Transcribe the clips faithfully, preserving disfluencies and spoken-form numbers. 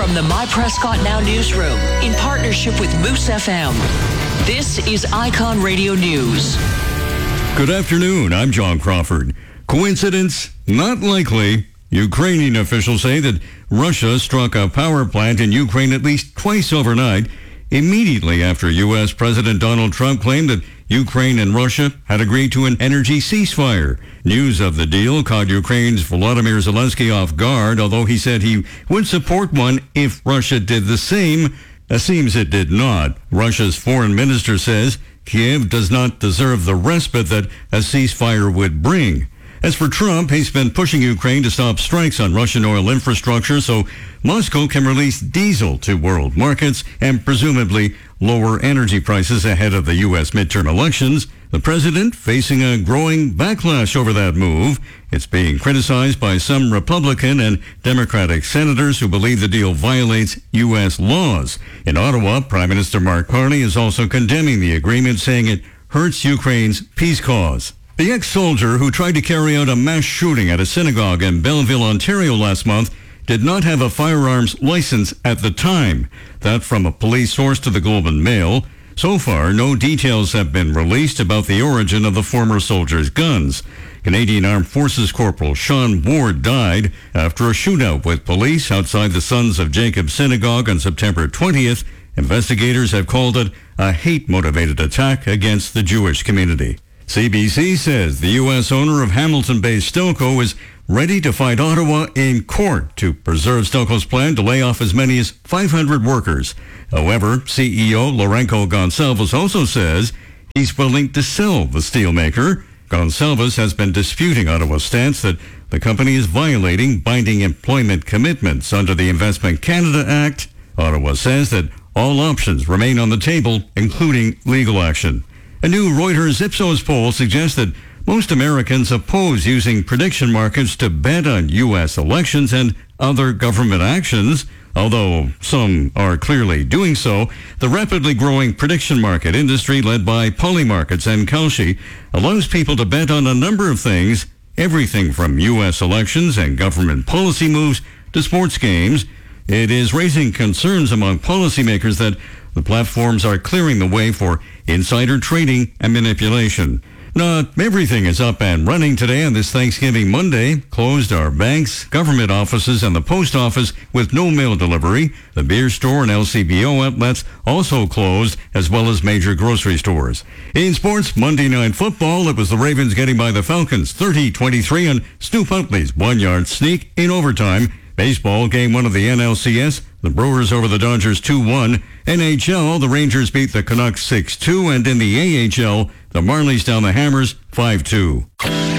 From the My Prescott Now newsroom, in partnership with Moose F M, this is Icon Radio News. Good afternoon, I'm John Crawford. Coincidence? Not likely. Ukrainian officials say that Russia struck a power plant in Ukraine at least twice overnight, immediately after U S. President Donald Trump claimed that Ukraine and Russia had agreed to an energy ceasefire. News of the deal caught Ukraine's Volodymyr Zelensky off guard, although he said he would support one if Russia did the same. It seems it did not. Russia's foreign minister says Kiev does not deserve the respite that a ceasefire would bring. As for Trump, he's been pushing Ukraine to stop strikes on Russian oil infrastructure so Moscow can release diesel to world markets and presumably lower energy prices ahead of the U S midterm elections. The president facing a growing backlash over that move. It's being criticized by some Republican and Democratic senators who believe the deal violates U S laws. In Ottawa, Prime Minister Mark Carney is also condemning the agreement, saying it hurts Ukraine's peace cause. The ex-soldier who tried to carry out a mass shooting at a synagogue in Belleville, Ontario last month did not have a firearms license at the time. That from a police source to the Globe and Mail. So far, no details have been released about the origin of the former soldier's guns. Canadian Armed Forces Corporal Sean Ward died after a shootout with police outside the Sons of Jacob Synagogue on September twentieth. Investigators have called it a hate-motivated attack against the Jewish community. C B C says the U S owner of Hamilton-based Stelco is ready to fight Ottawa in court to preserve Stelco's plan to lay off as many as five hundred workers. However, C E O Lourenco Gonçalves also says he's willing to sell the steelmaker. Gonçalves has been disputing Ottawa's stance that the company is violating binding employment commitments under the Investment Canada Act. Ottawa says that all options remain on the table, including legal action. A new Reuters Ipsos poll suggests that most Americans oppose using prediction markets to bet on U S elections and other government actions. Although some are clearly doing so, the rapidly growing prediction market industry led by Polymarkets and Kalshi allows people to bet on a number of things, everything from U S elections and government policy moves to sports games. It is raising concerns among policymakers that the platforms are clearing the way for insider trading and manipulation. Not everything is up and running today on this Thanksgiving Monday. Closed are banks, government offices, and the post office with no mail delivery. The beer store and L C B O outlets also closed, as well as major grocery stores. In sports, Monday Night Football, it was the Ravens getting by the Falcons thirty twenty-three on Stu Huntley's one-yard sneak in overtime. Baseball, game one of the N L C S, the Brewers over the Dodgers two one. N H L, the Rangers beat the Canucks six two, and in the A H L, the Marlies down the Hammers five two.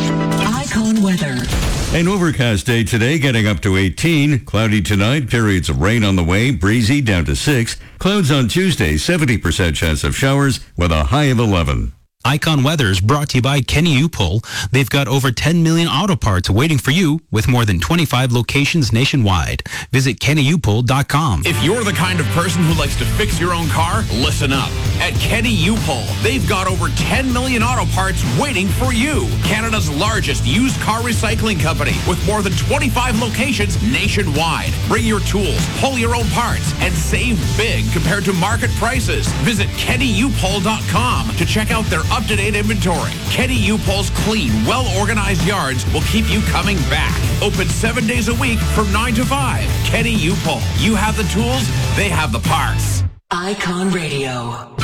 Icon weather. An overcast day today, getting up to eighteen. Cloudy tonight, periods of rain on the way, breezy down to six. Clouds on Tuesday, seventy percent chance of showers with a high of eleven. Icon Weather is brought to you by Kenny U-Pull. They've got over ten million auto parts waiting for you with more than twenty-five locations nationwide. Visit kenny u pull dot com. If you're the kind of person who likes to fix your own car, listen up. At Kenny U-Pull, they've got over ten million auto parts waiting for you. Canada's largest used car recycling company with more than twenty-five locations nationwide. Bring your tools, pull your own parts, and save big compared to market prices. Visit kenny u pull dot com to check out their up-to-date inventory. Kenny U-Pull's clean, well-organized yards will keep you coming back. Open seven days a week from nine to five. Kenny U-Pull. You have the tools, they have the parts. Icon Radio.